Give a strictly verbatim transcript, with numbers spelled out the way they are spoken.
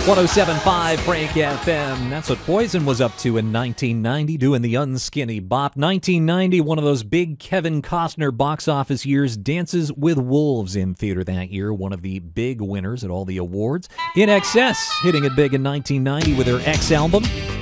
one oh seven point five Break F M. That's what Poison was up to in nineteen ninety, doing the Unskinny Bop. nineteen ninety, one of those big Kevin Costner box office years. Dances with Wolves in theater that year, one of the big winners at all the awards. In Excess, hitting it big in nineteen ninety with her X album.